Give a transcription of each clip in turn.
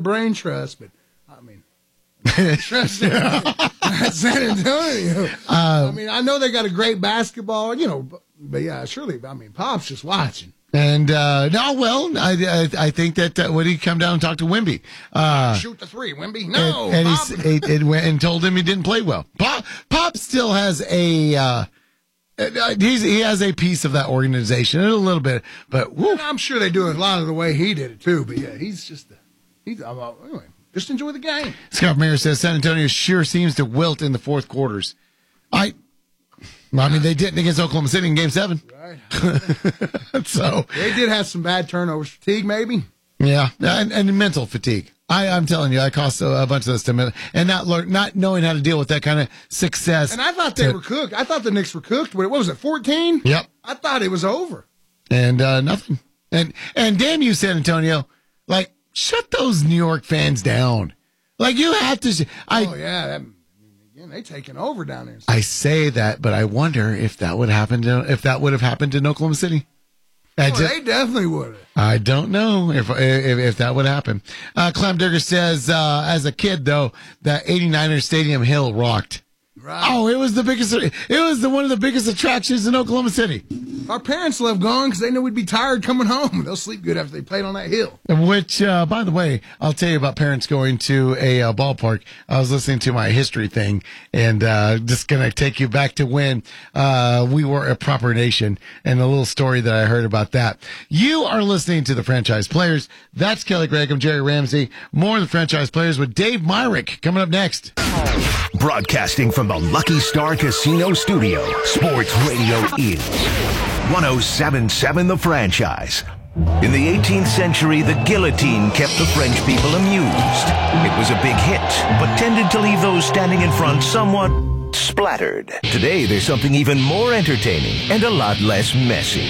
brain trust, but I mean, trust San Antonio. I mean, I know they got a great basketball, but yeah, surely. I mean, Pop's just watching. And I think that when he come down and talk to Wemby, shoot the three, Wemby. No, and told him he didn't play well. Pop still has a. He has a piece of that organization, a little bit, but I'm sure they do it a lot of the way he did it too. But yeah, anyway. Just enjoy the game. Scott Mayer says San Antonio sure seems to wilt in the fourth quarters. I mean, they didn't against Oklahoma City in Game 7. Right. So they did have some bad turnovers, fatigue maybe. Yeah, and mental fatigue. I'm telling you, I cost a bunch of those to me, and not knowing how to deal with that kind of success. And I thought they were cooked. I thought the Knicks were cooked. What was it, 14? Yep. I thought it was over. And nothing. And damn you, San Antonio! Like, shut those New York fans down. Like, you have to. Again, they taking over down there. I say that, but I wonder if that would have happened in Oklahoma City. They definitely would have. I don't know if that would happen. Clem Digger says, as a kid, though, that 89ers Stadium Hill rocked. Right. Oh, it was one of the biggest attractions in Oklahoma City. Our parents loved going because they knew we'd be tired coming home. They'll sleep good after they played on that hill. Which, by the way, I'll tell you about parents going to a ballpark. I was listening to my history thing, and just going to take you back to when we were a proper nation and a little story that I heard about that. You are listening to The Franchise Players. That's Kelly Gregg, Jerry Ramsey. More of The Franchise Players with Dave Myrick coming up next. Broadcasting from the Lucky Star Casino Studio, Sports Radio is 107.7 The Franchise. In the 18th century, the guillotine kept the French people amused. It was a big hit, but tended to leave those standing in front somewhat splattered. Today, there's something even more entertaining and a lot less messy.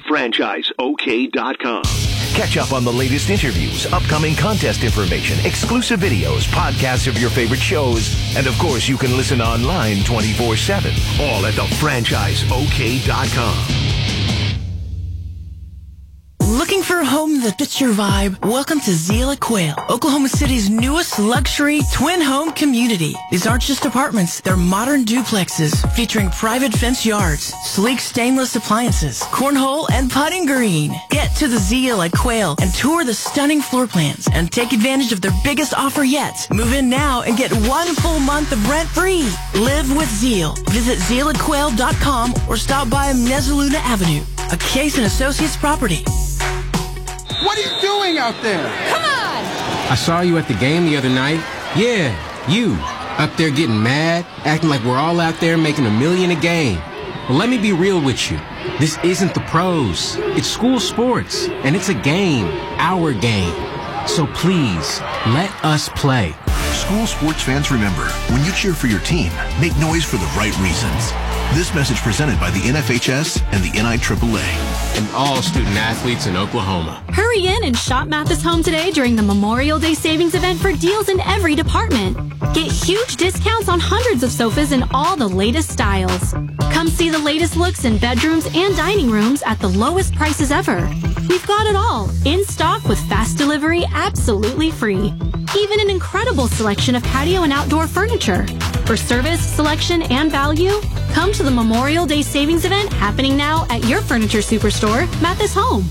TheFranchiseOK.com. Catch up on the latest interviews, upcoming contest information, exclusive videos, podcasts of your favorite shows, and of course, you can listen online 24/7. All at TheFranchiseOK.com. Looking for a home that fits your vibe? Welcome to Zeal at Quail, Oklahoma City's newest luxury twin home community. These aren't just apartments, they're modern duplexes featuring private fence yards, sleek stainless appliances, cornhole, and putting green. Get to the Zeal at Quail and tour the stunning floor plans and take advantage of their biggest offer yet. Move in now and get 1 full month of rent free. Live with Zeal. Visit zealatquail.com or stop by Mezzaluna Avenue, a Case & Associates property. What are you doing out there? Come on! I saw you at the game the other night. Yeah, you. Up there getting mad, acting like we're all out there making $1 million a game. Well, let me be real with you. This isn't the pros. It's school sports, and it's a game, our game. So please, let us play. School sports fans, remember, when you cheer for your team, make noise for the right reasons. This message presented by the NFHS and the NIAAA. And all student athletes in Oklahoma. Hurry in and shop Mathis Home today during the Memorial Day Savings Event for deals in every department. Get huge discounts on hundreds of sofas in all the latest styles. Come see the latest looks in bedrooms and dining rooms at the lowest prices ever. We've got it all, in stock with fast delivery absolutely free. Even an incredible selection of patio and outdoor furniture. For service, selection, and value, come to the Memorial Day Savings Event happening now at your furniture superstore, Mathis Home.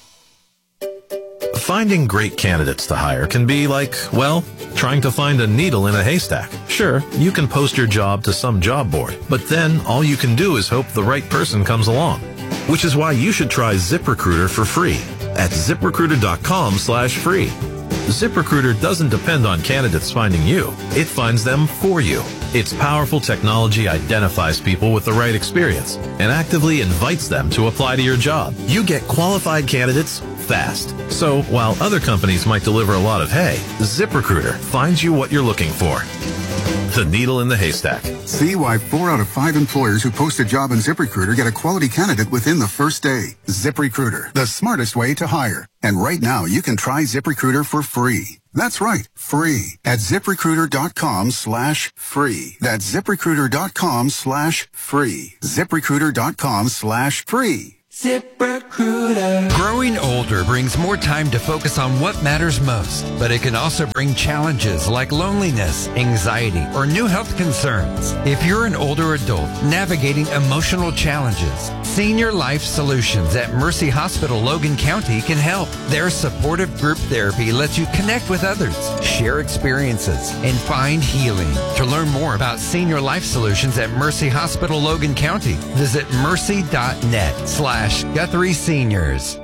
Finding great candidates to hire can be like, well, trying to find a needle in a haystack. Sure, you can post your job to some job board, but then all you can do is hope the right person comes along. Which is why you should try ZipRecruiter for free at ZipRecruiter.com/free. ZipRecruiter doesn't depend on candidates finding you. It finds them for you. Its powerful technology identifies people with the right experience and actively invites them to apply to your job. You get qualified candidates fast. So while other companies might deliver a lot of hay, ZipRecruiter finds you what you're looking for. The needle in the haystack. See why 4 out of 5 employers who post a job on ZipRecruiter get a quality candidate within the first day. ZipRecruiter, the smartest way to hire. And right now, you can try ZipRecruiter for free. That's right, free at ZipRecruiter.com/free. That's ZipRecruiter.com/free. ZipRecruiter.com/free. ZipRecruiter. Growing older brings more time to focus on what matters most, but it can also bring challenges like loneliness, anxiety, or new health concerns. If you're an older adult navigating emotional challenges, Senior Life Solutions at Mercy Hospital Logan County can help. Their supportive group therapy lets you connect with others, share experiences, and find healing. To learn more about Senior Life Solutions at Mercy Hospital Logan County, visit mercy.net/Guthrie Seniors.